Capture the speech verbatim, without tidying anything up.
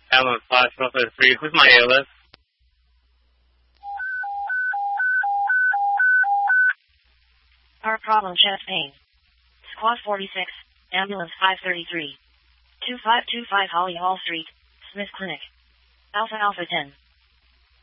Ambulance five twelve three. Who's my A L S? Our problem, chest pain. Squad forty-six, ambulance five thirty-three. two five two five Holly Hall Street, Smith Clinic. Alpha Alpha ten.